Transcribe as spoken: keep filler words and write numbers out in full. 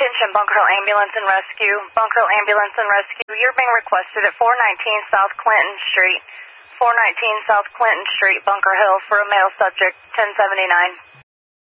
Attention, Bunker Hill Ambulance and Rescue. Bunker Hill Ambulance and Rescue, you're being requested at four nineteen South Clinton Street. four nineteen South Clinton Street, Bunker Hill, for a male subject, ten seventy-nine.